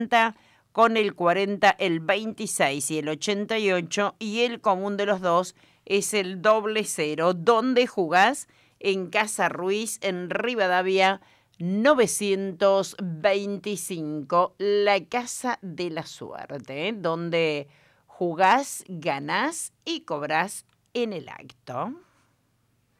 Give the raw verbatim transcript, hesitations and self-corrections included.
con el cuarenta, el veintiséis y el ochenta y ocho, y el común de los dos es el doble cero, donde jugás en Casa Ruiz, en Rivadavia novecientos veinticinco, la Casa de la Suerte, ¿eh? Donde jugás, ganás y cobrás en el acto.